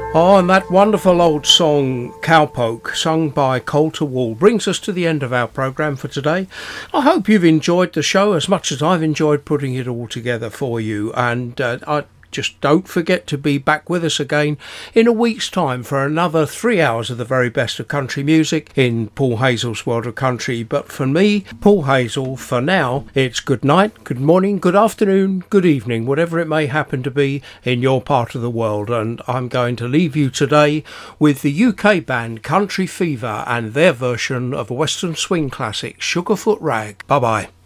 Oh, and that wonderful old song, Cowpoke, sung by Colter Wall, brings us to the end of our programme for today. I hope you've enjoyed the show as much as I've enjoyed putting it all together for you, and just don't forget to be back with us again in a week's time for another 3 hours of the very best of country music in Paul Hazel's World of Country. But for me, Paul Hazel, for now, it's good night, good morning, good afternoon, good evening, whatever it may happen to be in your part of the world. And I'm going to leave you today with the UK band Country Fever and their version of a Western swing classic, Sugarfoot Rag. Bye-bye.